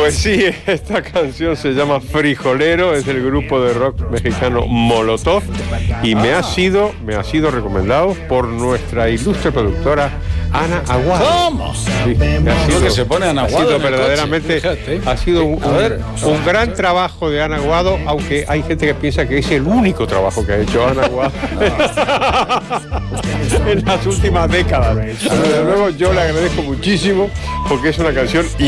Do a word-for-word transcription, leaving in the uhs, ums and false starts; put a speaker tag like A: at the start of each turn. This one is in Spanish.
A: Pues sí, esta canción se llama Frijolero, es del grupo de rock mexicano Molotov y me ha sido, me ha sido recomendado por nuestra ilustre productora Ana Aguado.
B: ¿Cómo?
A: Sí, ha sido,
B: que se pone Ana Aguado
A: ha sido
B: en el
A: verdaderamente,
B: coche, fíjate.
A: ha sido un,
B: A ver.
A: un, un gran trabajo de Ana Aguado, aunque hay gente que piensa que es el único trabajo que ha hecho Ana Aguado en las últimas décadas. Pero desde luego yo le agradezco muchísimo porque es una canción